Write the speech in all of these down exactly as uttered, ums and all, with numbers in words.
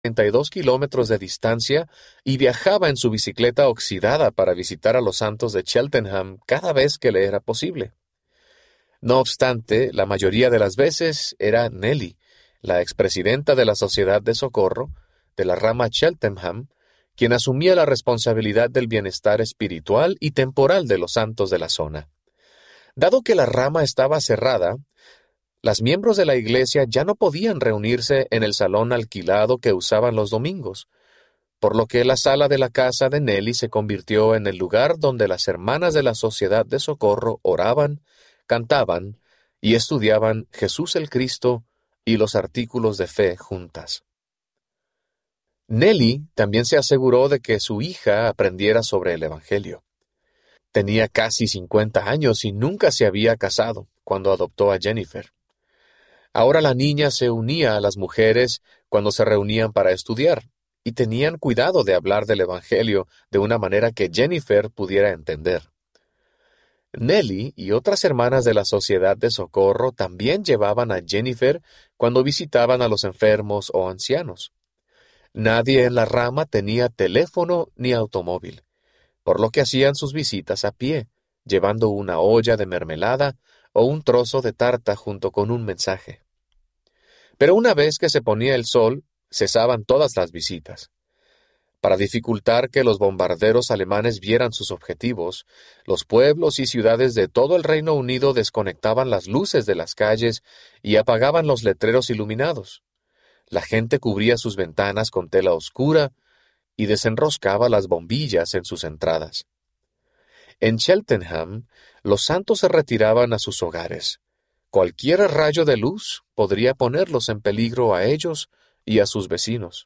treinta y dos kilómetros de distancia y viajaba en su bicicleta oxidada para visitar a los santos de Cheltenham cada vez que le era posible. No obstante, la mayoría de las veces era Nellie, la expresidenta de la Sociedad de Socorro, de la rama Cheltenham, quien asumía la responsabilidad del bienestar espiritual y temporal de los santos de la zona. Dado que la rama estaba cerrada, las miembros de la iglesia ya no podían reunirse en el salón alquilado que usaban los domingos, por lo que la sala de la casa de Nellie se convirtió en el lugar donde las hermanas de la Sociedad de Socorro oraban, cantaban y estudiaban Jesús el Cristo y los artículos de fe juntas. Nellie también se aseguró de que su hija aprendiera sobre el Evangelio. Tenía casi cincuenta años y nunca se había casado cuando adoptó a Jennifer. Ahora la niña se unía a las mujeres cuando se reunían para estudiar, y tenían cuidado de hablar del Evangelio de una manera que Jennifer pudiera entender. Nellie y otras hermanas de la Sociedad de Socorro también llevaban a Jennifer cuando visitaban a los enfermos o ancianos. Nadie en la rama tenía teléfono ni automóvil, por lo que hacían sus visitas a pie, llevando una olla de mermelada o un trozo de tarta junto con un mensaje. Pero una vez que se ponía el sol, cesaban todas las visitas. Para dificultar que los bombarderos alemanes vieran sus objetivos, los pueblos y ciudades de todo el Reino Unido desconectaban las luces de las calles y apagaban los letreros iluminados. La gente cubría sus ventanas con tela oscura y desenroscaba las bombillas en sus entradas. En Cheltenham, los santos se retiraban a sus hogares. Cualquier rayo de luz podría ponerlos en peligro a ellos y a sus vecinos.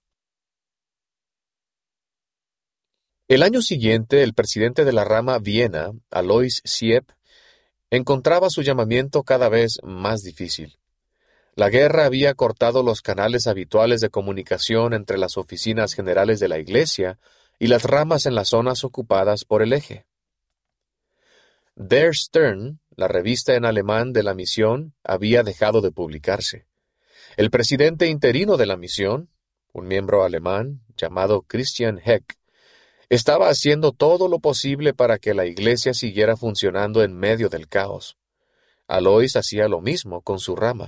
El año siguiente, el presidente de la rama Viena, Alois Siep, encontraba su llamamiento cada vez más difícil. La guerra había cortado los canales habituales de comunicación entre las oficinas generales de la Iglesia y las ramas en las zonas ocupadas por el eje. Der Stern, la revista en alemán de la misión, había dejado de publicarse. El presidente interino de la misión, un miembro alemán llamado Christian Heck, estaba haciendo todo lo posible para que la Iglesia siguiera funcionando en medio del caos. Alois hacía lo mismo con su rama.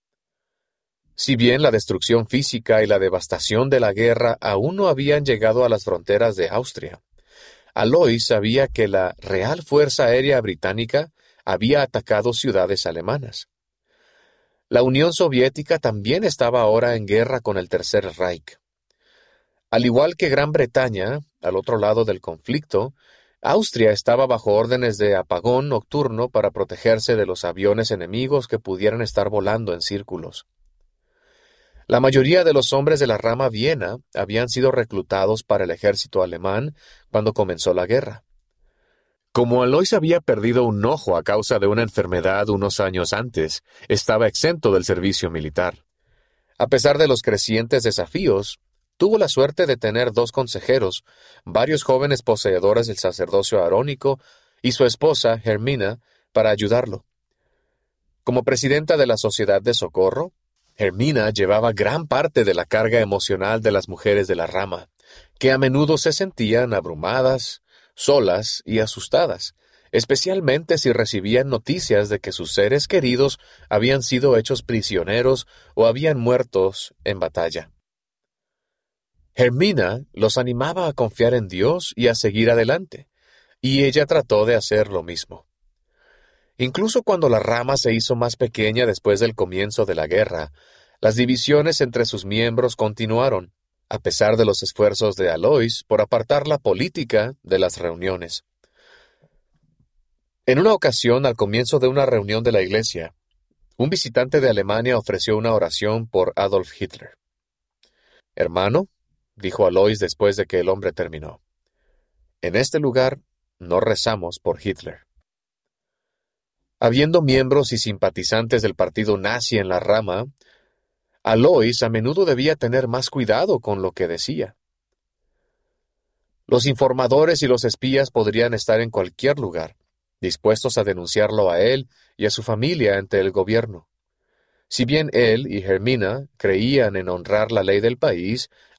Si bien la destrucción física y la devastación de la guerra aún no habían llegado a las fronteras de Austria, Alois sabía que la Real Fuerza Aérea Británica había atacado ciudades alemanas. La Unión Soviética también estaba ahora en guerra con el Tercer Reich. Al igual que Gran Bretaña, al otro lado del conflicto, Austria estaba bajo órdenes de apagón nocturno para protegerse de los aviones enemigos que pudieran estar volando en círculos. La mayoría de los hombres de la rama Viena habían sido reclutados para el ejército alemán cuando comenzó la guerra. Como Alois había perdido un ojo a causa de una enfermedad unos años antes, estaba exento del servicio militar. A pesar de los crecientes desafíos, tuvo la suerte de tener dos consejeros, varios jóvenes poseedores del sacerdocio arónico y su esposa, Hermina, para ayudarlo. Como presidenta de la Sociedad de Socorro, Hermina llevaba gran parte de la carga emocional de las mujeres de la rama, que a menudo se sentían abrumadas, solas y asustadas, especialmente si recibían noticias de que sus seres queridos habían sido hechos prisioneros o habían muerto en batalla. Hermina los animaba a confiar en Dios y a seguir adelante, y ella trató de hacer lo mismo. Incluso cuando la rama se hizo más pequeña después del comienzo de la guerra, las divisiones entre sus miembros continuaron, a pesar de los esfuerzos de Alois por apartar la política de las reuniones. En una ocasión, al comienzo de una reunión de la iglesia, un visitante de Alemania ofreció una oración por Adolf Hitler. «Hermano», dijo Alois después de que el hombre terminó, «en este lugar no rezamos por Hitler». Habiendo miembros y simpatizantes del partido nazi en la rama, Alois a menudo debía tener más cuidado con lo que decía. Los informadores y los espías podrían estar en cualquier lugar, dispuestos a denunciarlo a él y a su familia ante el gobierno. Si bien él y Hermina creían en honrar la ley del país,